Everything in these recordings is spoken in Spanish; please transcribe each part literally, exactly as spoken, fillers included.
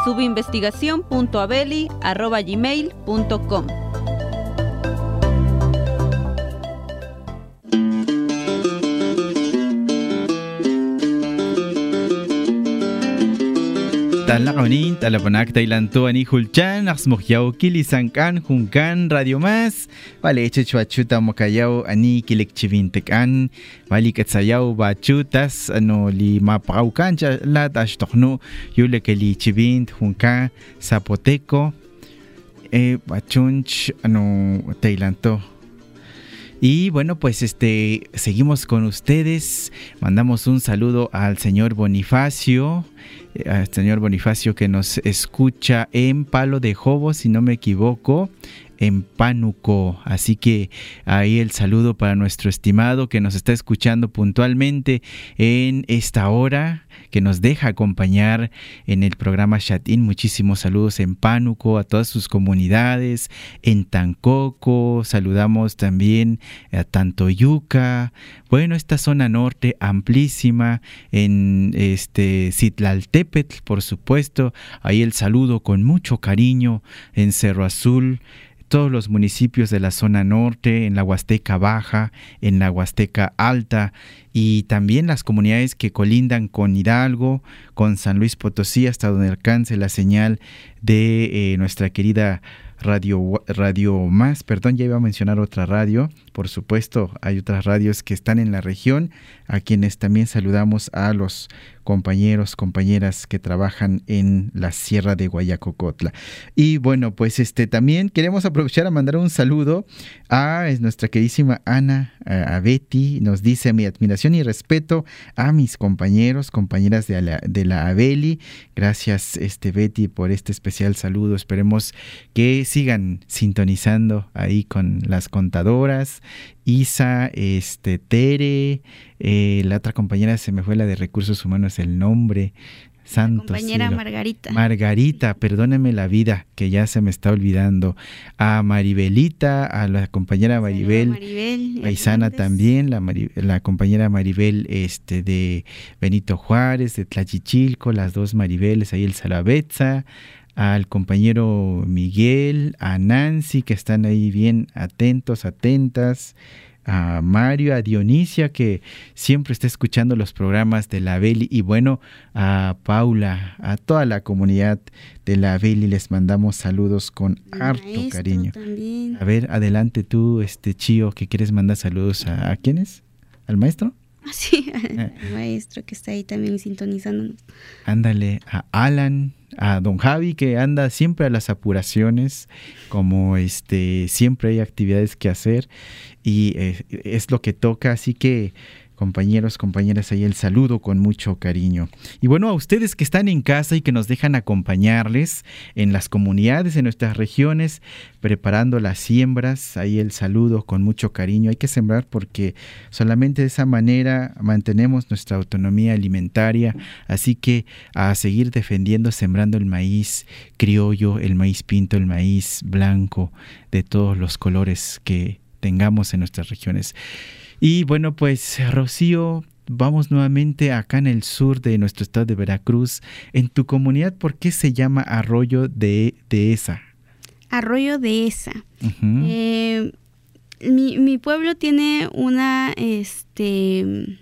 subinvestigación punto abeli arroba gmail punto com. Talaqonin, talapanak tailanto ani hulchan, aksmukyaw kilisankan, hunkan, radio mas, vale, chechuachuta mokayaw ani kilikchivintekan, vale, katsayaw bachutas, ano, li mapaukan, lat ashtokno, yule keli chivint, hunka, zapoteco, eh, bachunch, ano, tailanto. Y bueno, pues este seguimos con ustedes. Mandamos un saludo al señor Bonifacio, eh, al señor Bonifacio que nos escucha en Palo de Jobo, si no me equivoco, en Pánuco. Así que ahí el saludo para nuestro estimado que nos está escuchando puntualmente en esta hora, que nos deja acompañar en el programa Chatín. Muchísimos saludos en Pánuco, a todas sus comunidades, en Tancoco, saludamos también a Tantoyuca, bueno, esta zona norte amplísima, en este Citlaltépetl, por supuesto, ahí el saludo con mucho cariño, en Cerro Azul, todos los municipios de la zona norte, en la Huasteca Baja, en la Huasteca Alta, y también las comunidades que colindan con Hidalgo, con San Luis Potosí, hasta donde alcance la señal de eh, nuestra querida Radio, Radio Más, perdón, ya iba a mencionar otra radio, por supuesto, hay otras radios que están en la región, a quienes también saludamos a los compañeros, compañeras que trabajan en la Sierra de Guayacocotla. Y bueno, pues este también queremos aprovechar a mandar un saludo a nuestra queridísima Ana, a, a Betty, nos dice: mi admiración y respeto a mis compañeros, compañeras de la, de la Abeli. Gracias, este Betty, por este especial saludo. Esperemos que sigan sintonizando ahí con las contadoras, Isa, este, Tere, eh, la otra compañera se me fue, la de Recursos Humanos, el nombre, santo la compañera cielo. Margarita. Margarita, perdóneme la vida, que ya se me está olvidando. A Maribelita, a la compañera Maribel, Maribel paisana también, la, Mari, la compañera Maribel este, de Benito Juárez, de Tlachichilco, las dos Maribeles, ahí el Salavetza, al compañero Miguel, a Nancy, que están ahí bien atentos, atentas, a Mario, a Dionisia, que siempre está escuchando los programas de la Abeli, y bueno, a Paula, a toda la comunidad de la Abeli les mandamos saludos con harto Maestro cariño. También. A ver, adelante tú, este Chío, que quieres mandar saludos a, ¿a quiénes? ¿Al maestro? Ah, sí, al maestro que está ahí también sintonizándonos. Ándale, a Alan, a don Javi, que anda siempre a las apuraciones, como este siempre hay actividades que hacer y eh, es lo que toca, así que compañeros, compañeras, ahí el saludo con mucho cariño. Y bueno, a ustedes que están en casa y que nos dejan acompañarles en las comunidades, en nuestras regiones, preparando las siembras, ahí el saludo con mucho cariño. Hay que sembrar porque solamente de esa manera mantenemos nuestra autonomía alimentaria, así que a seguir defendiendo, sembrando el maíz criollo, el maíz pinto, el maíz blanco, de todos los colores que tengamos en nuestras regiones. Y bueno, pues Rocío, vamos nuevamente acá en el sur de nuestro estado de Veracruz. En tu comunidad, ¿por qué se llama Arroyo de Dehesa? Arroyo Dehesa. Uh-huh. Eh, mi, mi pueblo tiene una, este,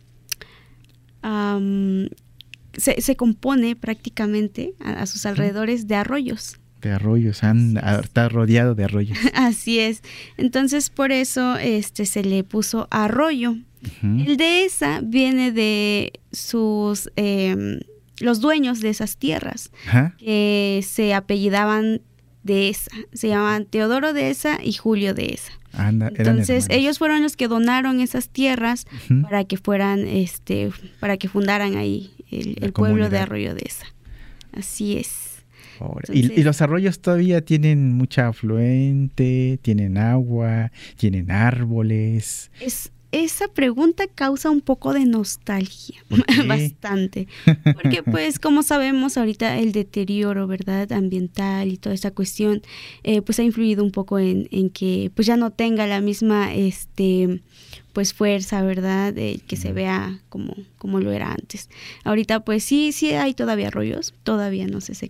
um, se, se compone prácticamente a, a sus alrededores de arroyos. De arroyos, anda, está rodeado de arroyos. Así es. Entonces, por eso este se le puso arroyo. Uh-huh. El Dehesa viene de sus eh, los dueños de esas tierras, uh-huh, que se apellidaban Dehesa. Se llamaban Teodoro Dehesa y Julio Dehesa. Anda, entonces ellos fueron los que donaron esas tierras, uh-huh, para que fueran, este, para que fundaran ahí el, el pueblo de Arroyo Dehesa. Así es. Entonces, ¿Y, ¿Y los arroyos todavía tienen mucha afluente, tienen agua, tienen árboles? Es, esa pregunta causa un poco de nostalgia, bastante, porque pues como sabemos ahorita el deterioro, ¿verdad?, ambiental y toda esta cuestión, eh, pues ha influido un poco en, en que pues ya no tenga la misma este pues fuerza, ¿verdad?, de que se vea como, como lo era antes. Ahorita pues sí, sí hay todavía arroyos, todavía no se seca